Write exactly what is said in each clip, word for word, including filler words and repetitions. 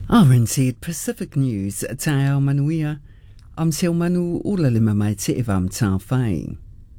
R N Z Pacific News, tae ao manuia, am seo manu ula lima mai te evam tā whai.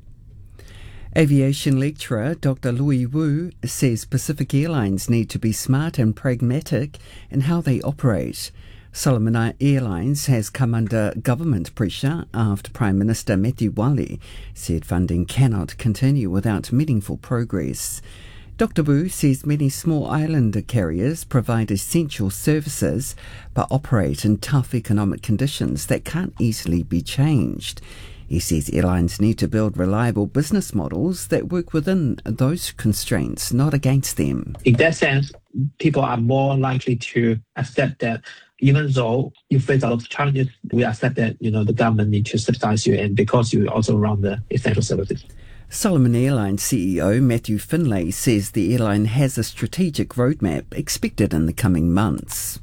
Aviation lecturer Doctor Louis Wu says Pacific Airlines need to be smart and pragmatic in how they operate. Solomon Airlines has come under government pressure after Prime Minister Matthew Wale said funding cannot continue without meaningful progress. Doctor Wu says many small islander carriers provide essential services but operate in tough economic conditions that can't easily be changed. He says airlines need to build reliable business models that work within those constraints, not against them. In that sense, people are more likely to accept that even though you face a lot of challenges, we accept that, you know, the government needs to subsidize you and because you also run the essential services. Solomon Airlines C E O Matthew Finlay says the airline has a strategic roadmap expected in the coming months.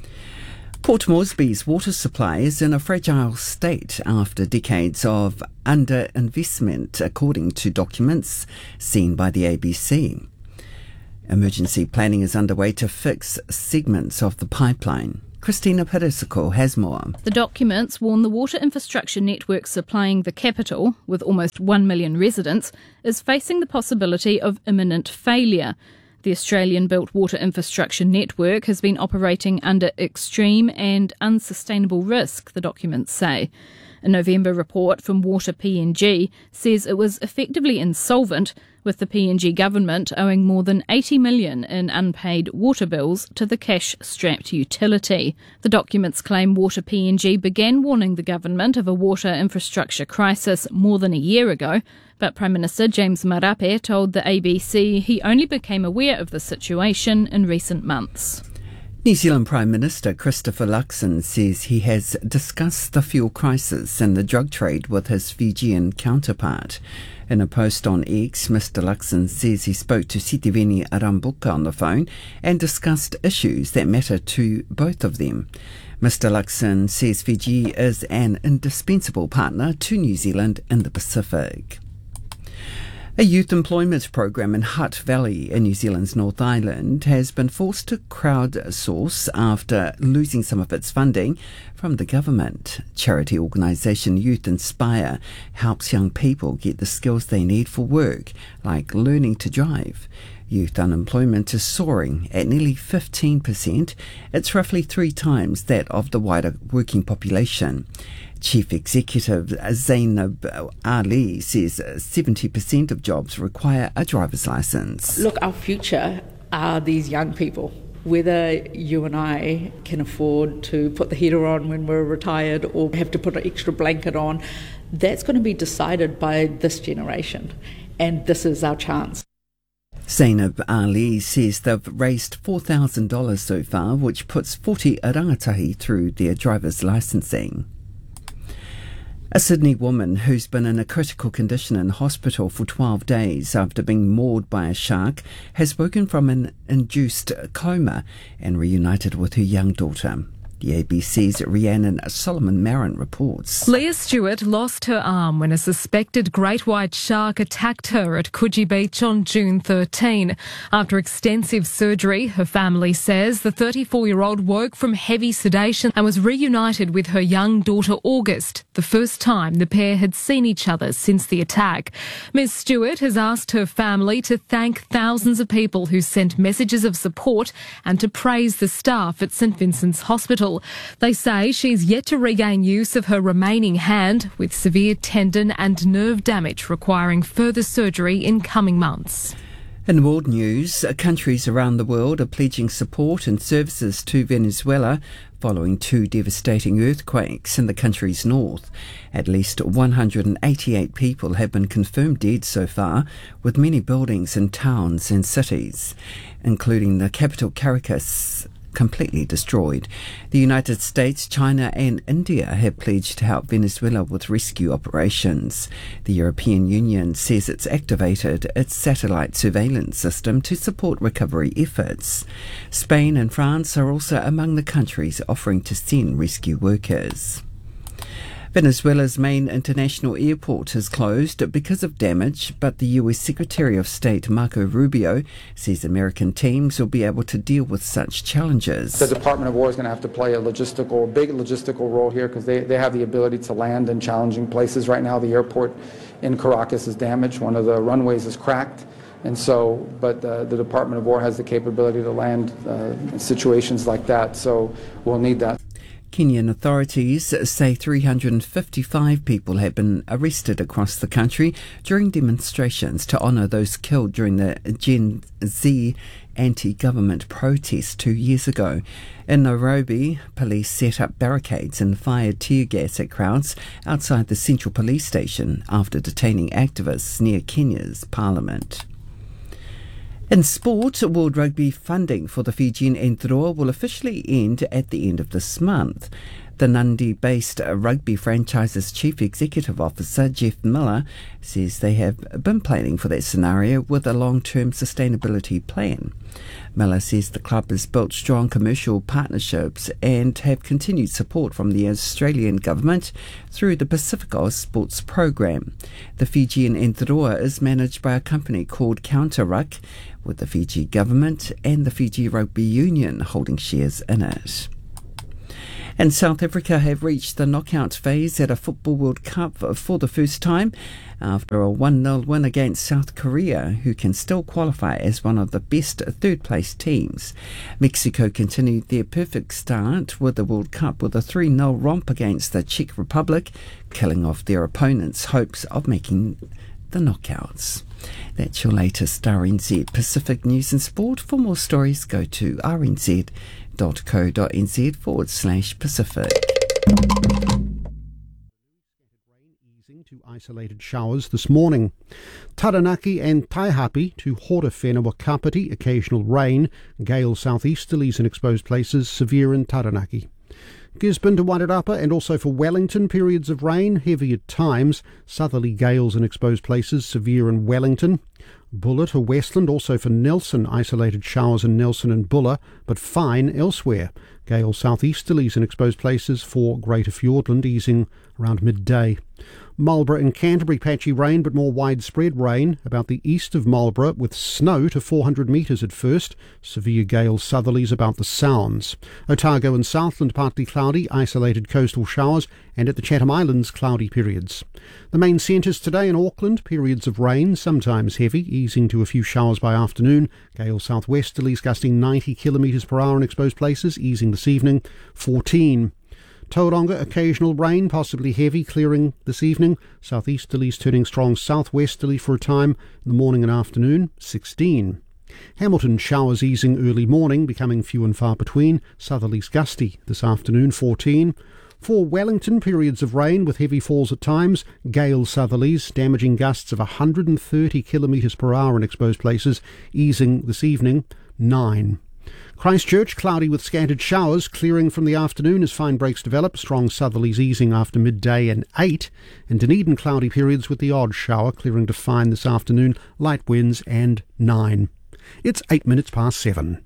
Port Moresby's water supply is in a fragile state after decades of underinvestment, according to documents seen by the A B C. Emergency planning is underway to fix segments of the pipeline. Christina Perisiko has more. The documents warn the water infrastructure network supplying the capital, with almost one million residents, is facing the possibility of imminent failure. The Australian-built water infrastructure network has been operating under extreme and unsustainable risk, the documents say. A November report from Water P N G says it was effectively insolvent, with the P N G government owing more than eighty million dollars in unpaid water bills to the cash-strapped utility. The documents claim Water P N G began warning the government of a water infrastructure crisis more than a year ago, but Prime Minister James Marape told the A B C he only became aware of the situation in recent months. New Zealand Prime Minister Christopher Luxon says he has discussed the fuel crisis and the drug trade with his Fijian counterpart. In a post on X, Mister Luxon says he spoke to Sitiveni Arambuka on the phone and discussed issues that matter to both of them. Mister Luxon says Fiji is an indispensable partner to New Zealand in the Pacific. A youth employment program in Hutt Valley in New Zealand's North Island has been forced to crowdsource after losing some of its funding from the government. Charity organisation Youth Inspire helps young people get the skills they need for work, like learning to drive. Youth unemployment is soaring at nearly fifteen percent. It's roughly three times that of the wider working population. Chief Executive Zainab Ali says seventy percent of jobs require a driver's licence. Look, our future are these young people. Whether you and I can afford to put the heater on when we're retired or have to put an extra blanket on, that's going to be decided by this generation. And this is our chance. Zainab Ali says they've raised four thousand dollars so far, which puts forty rangatahi through their driver's licensing. A Sydney woman who's been in a critical condition in hospital for twelve days after being mauled by a shark has woken from an induced coma and reunited with her young daughter. The A B C's Rhiannon Solomon Marin reports. Leah Stewart lost her arm when a suspected great white shark attacked her at Coogee Beach on June thirteenth. After extensive surgery, her family says the thirty-four-year-old woke from heavy sedation and was reunited with her young daughter August, the first time the pair had seen each other since the attack. Miz Stewart has asked her family to thank thousands of people who sent messages of support and to praise the staff at St Vincent's Hospital. They say she's yet to regain use of her remaining hand, with severe tendon and nerve damage requiring further surgery in coming months. In world news, countries around the world are pledging support and services to Venezuela following two devastating earthquakes in the country's north. At least one hundred eighty-eight people have been confirmed dead so far, with many buildings in towns and cities, including the capital Caracas, completely destroyed. The United States, China and India have pledged to help Venezuela with rescue operations. The European Union says it's activated its satellite surveillance system to support recovery efforts. Spain and France are also among the countries offering to send rescue workers. Venezuela's main international airport has closed because of damage, but the U S Secretary of State Marco Rubio says American teams will be able to deal with such challenges. The Department of War is going to have to play a logistical, big logistical role here because they, they have the ability to land in challenging places. Right now, the airport in Caracas is damaged. One of the runways is cracked. And so, but uh, the Department of War has the capability to land uh, in situations like that. So we'll need that. Kenyan authorities say three hundred fifty-five people have been arrested across the country during demonstrations to honour those killed during the Gen Z anti-government protest two years ago. In Nairobi, police set up barricades and fired tear gas at crowds outside the Central Police Station after detaining activists near Kenya's parliament. In sport, World Rugby funding for the Fijian Ndroa will officially end at the end of this month. The Nandi-based rugby franchise's chief executive officer, Jeff Miller, says they have been planning for that scenario with a long-term sustainability plan. Miller says the club has built strong commercial partnerships and have continued support from the Australian government through the Pacific Sports Program. The Fijian Ndroa is managed by a company called Counter-Ruck, with the Fiji government and the Fiji Rugby Union holding shares in it. And South Africa have reached the knockout phase at a Football World Cup for the first time after a one nil win against South Korea, who can still qualify as one of the best third-place teams. Mexico continued their perfect start with the World Cup with a three nil romp against the Czech Republic, killing off their opponents' hopes of making the knockouts. That's your latest R N Z Pacific News and Sport. For more stories, go to rnz.co.nz forward slash Pacific. Easing to isolated showers this morning. Taranaki and Taihape to Hora Whenua Kapiti, occasional rain. Gale southeasterlies in exposed places, severe in Taranaki. Gisborne to Wairarapa and also for Wellington, periods of rain, heavy at times. Southerly gales in exposed places, severe in Wellington. Buller to Westland, also for Nelson, isolated showers in Nelson and Buller, but fine elsewhere. Gale southeasterlies in exposed places for Greater Fiordland, easing around midday. Marlborough and Canterbury, patchy rain, but more widespread rain about the east of Marlborough, with snow to four hundred metres at first. Severe gale southerlies about the Sounds. Otago and Southland, partly cloudy, isolated coastal showers, and at the Chatham Islands, cloudy periods. The main centres today in Auckland, periods of rain, sometimes heavy, easing to a few showers by afternoon. Gale southwesterlies gusting ninety kilometres per hour in exposed places, easing this evening, fourteen. Tauranga, occasional rain, possibly heavy, clearing this evening. Southeasterlies turning strong southwesterly for a time in the morning and afternoon, sixteen. Hamilton, showers easing early morning, becoming few and far between. Southerlies gusty this afternoon, fourteen. For Wellington, periods of rain with heavy falls at times. Gale southerlies, damaging gusts of one hundred thirty kilometres per hour in exposed places, easing this evening, nine. Christchurch, cloudy with scattered showers, clearing from the afternoon as fine breaks develop, strong southerlies easing after midday and eight, and Dunedin, cloudy periods with the odd shower, clearing to fine this afternoon, light winds and nine. It's eight minutes past seven.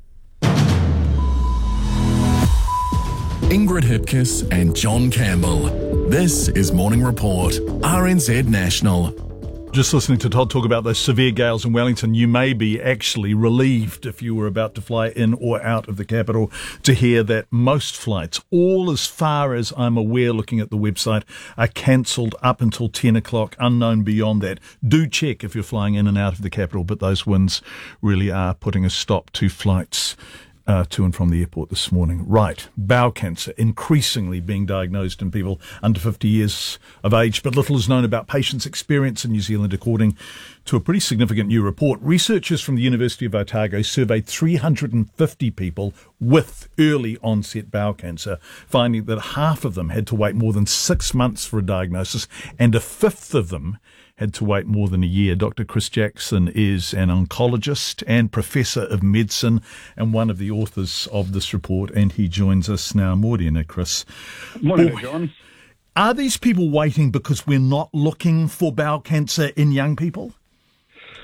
Ingrid Hipkiss and John Campbell. This is Morning Report, R N Z National. Just listening to Todd talk about those severe gales in Wellington, you may be actually relieved if you were about to fly in or out of the capital to hear that most flights, all as far as I'm aware looking at the website, are cancelled up until ten o'clock, unknown beyond that. Do check if you're flying in and out of the capital, but those winds really are putting a stop to flights Uh, to and from the airport this morning. Right, bowel cancer increasingly being diagnosed in people under fifty years of age, but little is known about patients' experience in New Zealand, according to a pretty significant new report. Researchers from the University of Otago surveyed three hundred fifty people with early onset bowel cancer, finding that half of them had to wait more than six months for a diagnosis, and a fifth of them had to wait more than a year. Doctor Chris Jackson is an oncologist and professor of medicine and one of the authors of this report, and he joins us now. Morning, Chris. Morning, John. Are these people waiting because we're not looking for bowel cancer in young people?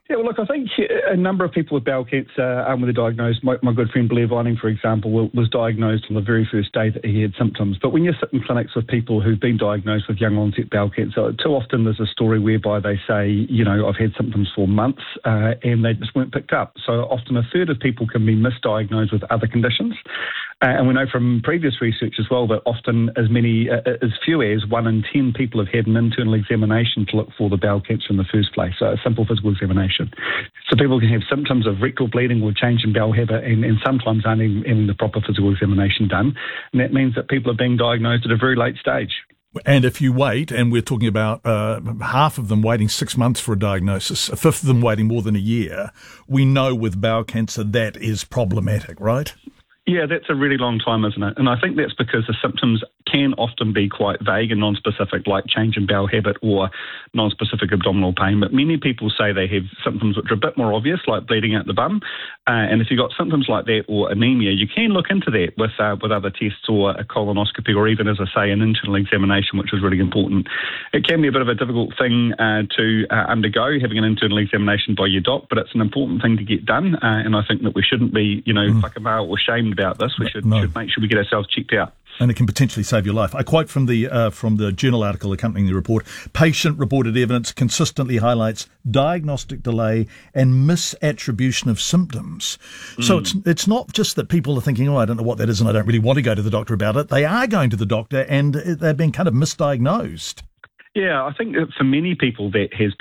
Yeah, well, look, I think a number of people with bowel cancer um, were diagnosed. My, my good friend Blair Vining, for example, was diagnosed on the very first day that he had symptoms. But when you sit in clinics with people who've been diagnosed with young onset bowel cancer, too often there's a story whereby they say, you know, I've had symptoms for months uh, and they just weren't picked up. So often a third of people can be misdiagnosed with other conditions. Uh, and we know from previous research as well that often as many, uh, as few as one in ten people have had an internal examination to look for the bowel cancer in the first place, so a simple physical examination. So people can have symptoms of rectal bleeding or change in bowel habit and, and sometimes aren't even having the proper physical examination done. And that means that people are being diagnosed at a very late stage. And if you wait, and we're talking about uh, half of them waiting six months for a diagnosis, a fifth of them waiting more than a year, we know with bowel cancer that is problematic, right? Yeah, that's a really long time, isn't it? And I think that's because the symptoms can often be quite vague and non-specific, like change in bowel habit or non-specific abdominal pain. But many people say they have symptoms which are a bit more obvious, like bleeding out the bum. Uh, and if you've got symptoms like that or anemia, you can look into that with uh, with other tests or a colonoscopy or even, as I say, an internal examination, which is really important. It can be a bit of a difficult thing uh, to uh, undergo, having an internal examination by your doc, but it's an important thing to get done. Uh, and I think that we shouldn't be, you know, mm. whakabao or shamed about this. We should, no. should make sure we get ourselves checked out. And it can potentially save your life. I quote from the uh, from the journal article accompanying the report: patient-reported evidence consistently highlights diagnostic delay and misattribution of symptoms. Mm. So it's it's not just that people are thinking, oh, I don't know what that is and I don't really want to go to the doctor about it. They are going to the doctor and they're being kind of misdiagnosed. Yeah, I think that for many people that has